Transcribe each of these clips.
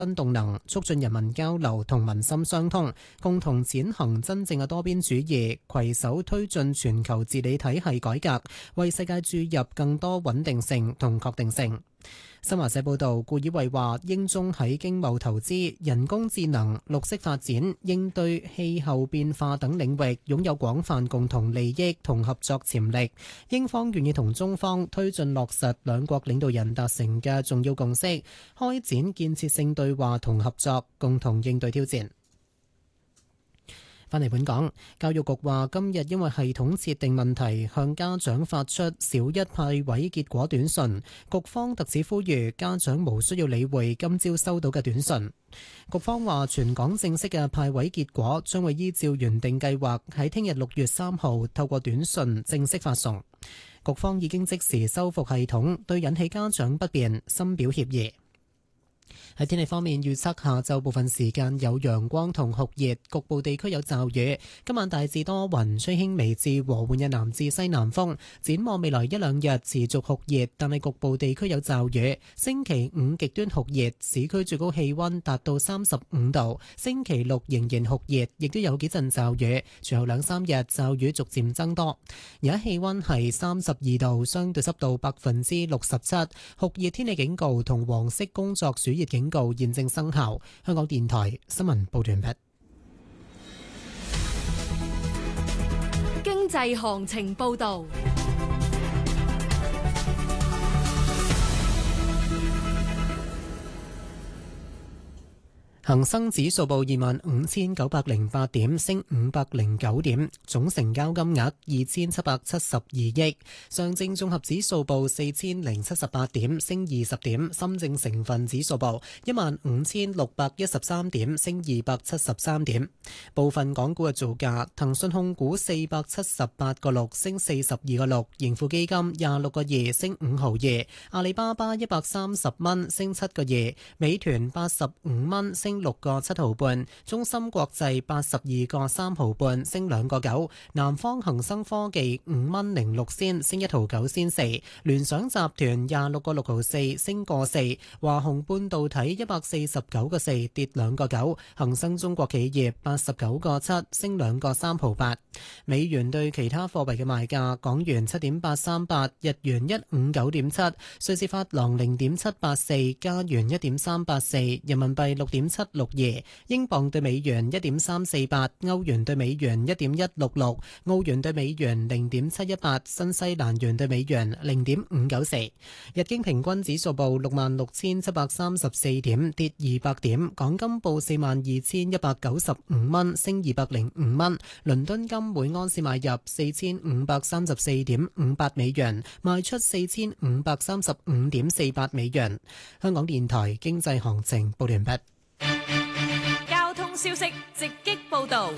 新動能，促進人民交流同民心相通，共同踐行真正嘅多邊主義，攜手推進全球治理體系改革，為世界注入更多穩定性同確定性。新華社報道，顧以慧話，英中喺經貿投資、人工智能、綠色發展、應對氣候變化等領域擁有廣泛共同利益同合作潛力。英方願意同中方推進落實兩國領導人達成嘅重要共識，開展建設性對話同合作，共同應對挑戰。返嚟本港，教育局話今日因為系統設定問題，向家長發出小一派位結果短訊。局方特此呼籲家長無需要理會今朝收到嘅短訊。局方話全港正式嘅派位結果將會依照原定計劃喺聽日6月3號透過短訊正式發送。局方已經即時修復系統，對引起家長不便深表歉意。喺天氣方面，預測下晝部分時間有陽光同酷熱，局部地區有驟雨。今晚大致多雲，吹輕微至和緩嘅南至西南風。展望未來一兩日持續酷熱，但係局部地區有驟雨。星期五極端酷熱，市區最高氣溫達到35度。星期六仍然酷熱，亦都有幾陣驟雨。隨後2-3日驟雨逐漸增多。而家氣溫係32度，相對濕度67%。酷熱天氣警告同黃色工作暑熱警告現正生效。香港電台新聞報道完畢。 經濟行情報道。恒生指數報25,908點，升509點，總成交金額2,772億。上證綜合指數報4,078點，升20點。深證成分指數報15,613點，升273點。部分港股嘅造價：騰訊控股478個6，升42個6；盈富基金26個2，升5毫2；阿里巴巴130蚊，升7個2；美團85蚊，升6個7毫半，中芯國際82個3毫半，升2個9，南方恒生科技5蚊06仙，升1毫9仙4，聯想集團26個6毫4，升個4，華虹半導體149個4，跌2個9，恒生中國企業89個7，升2個3毫8。美元對其他貨幣嘅賣價：港元7.838，日元159.7，瑞士法郎0.784，加元1.384，人民幣6.762，英鎊對美元1.348，歐元對美元1.166，澳元對美元0.718，新西蘭元對美元0.594。日經平均指數報66,734點，跌200點。港金報42,195蚊，升205蚊。倫敦金每安士買入4,534.58美元，賣出4,535.48美元。香港電台經濟行情報完畢。交通消息直擊報道。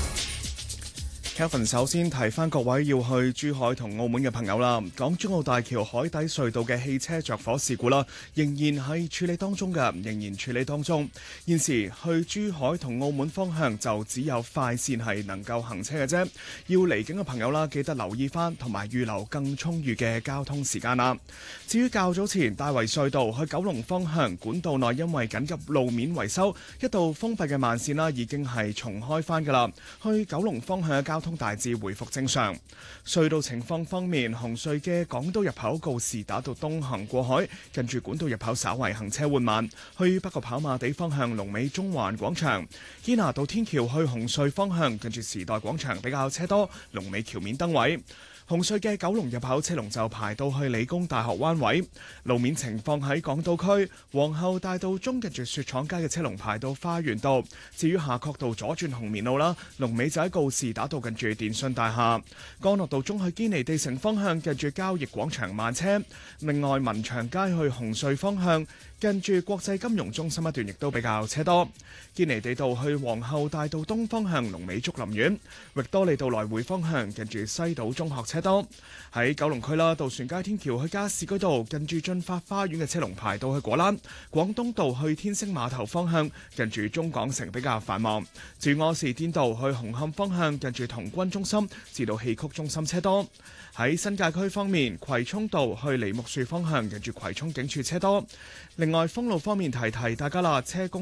Kevin 首先提翻各位要去珠海同澳門嘅朋友啦，港珠澳大橋海底隧道嘅汽車着火事故啦，仍然係處理當中嘅，現時去珠海同澳門方向就只有快線係能夠行車嘅啫，要離境嘅朋友啦，記得留意翻同埋預留更充裕嘅交通時間啦。至於較早前大圍隧道去九龍方向管道內因為緊急路面維修，一度封閉嘅慢線啦，已經係重開翻噶啦，去九龍方向嘅交通大致回復正常。隧道情況方面，紅隧嘅港島入口告士打道東行過海，近住管道入口稍為行車緩慢；去北角跑馬地方向龍尾中環廣場，堅拿道天橋去紅隧方向，近住時代廣場比較車多，龍尾橋面燈位。紅隧嘅九龍入口車龍就排到去理工大學灣位。路面情況喺港島區皇后大道中近住雪廠街嘅車龍排到花園道。至於夏慤道左轉紅棉路啦，龍尾就喺告士打道近住電訊大廈。干諾道中去堅尼地城方向近住交易廣場慢車。另外文祥街去紅隧方向近住國際金融中心一段亦都比較車多。堅尼地道去皇后大道東方向龍尾竹林苑。域多利道來回方向近住西島中學車多。喺九龍區啦，渡船街天橋去加士居道近住駿發花園嘅車龍排到去果欄；廣東道去天星碼頭方向近住中港城比較繁忙。至於柯士甸道去紅磡方向近住童軍中心至到戲曲中心車多。喺新界區方面，葵涌道去梨木樹方向近住葵涌警署車多。另外，封路方面提提大家啦，車公